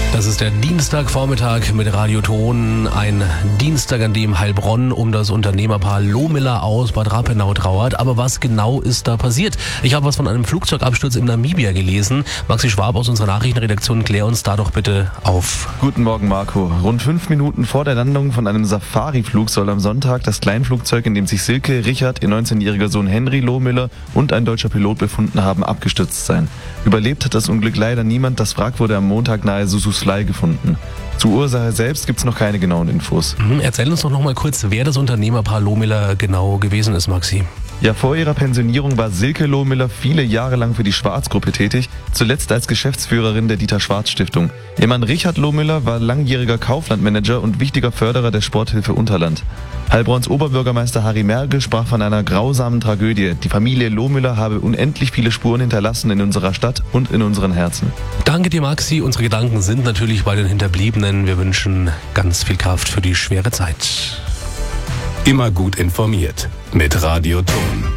Das ist der Dienstagvormittag mit Radioton. Ein Dienstag, an dem Heilbronn um das Unternehmerpaar Lohmiller aus Bad Rappenau trauert. Aber was genau ist da passiert? Ich habe was von einem Flugzeugabsturz in Namibia gelesen. Maxi Schwab aus unserer Nachrichtenredaktion, klär uns da doch bitte auf. Guten Morgen, Marco. Rund 5 Minuten vor der Landung von einem Safari-Flug soll am Sonntag das Kleinflugzeug, in dem sich Silke, Richard, ihr 19-jähriger Sohn Henry Lohmiller und ein deutscher Pilot befunden haben, abgestürzt sein. Überlebt hat das Unglück leider niemand. Das Wrack wurde am Montag nahe Suzuslei gefunden. Zur Ursache selbst gibt es noch keine genauen Infos. Erzähl uns doch noch mal kurz, wer das Unternehmerpaar Lohmiller genau gewesen ist, Maxi. Ja, vor ihrer Pensionierung war Silke Lohmiller viele Jahre lang für die Schwarz-Gruppe tätig, zuletzt als Geschäftsführerin der Dieter-Schwarz-Stiftung. Ihr Mann Richard Lohmiller war langjähriger Kauflandmanager und wichtiger Förderer der Sporthilfe Unterland. Heilbronns Oberbürgermeister Harry Merkel sprach von einer grausamen Tragödie. Die Familie Lohmiller habe unendlich viele Spuren hinterlassen in unserer Stadt und in unseren Herzen. Danke dir, Maxi. Unsere Gedanken sind natürlich bei den Hinterbliebenen. Wir wünschen ganz viel Kraft für die schwere Zeit. Immer gut informiert mit Radioton.